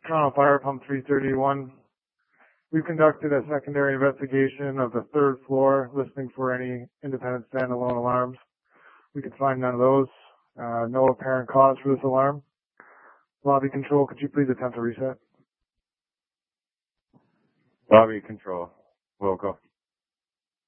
Toronto Fire Pump 331. We've conducted a secondary investigation of the third floor, listening for any independent standalone alarms. We could find none of those. No apparent cause for this alarm. Lobby control, could you please attempt a reset? Lobby control. Local.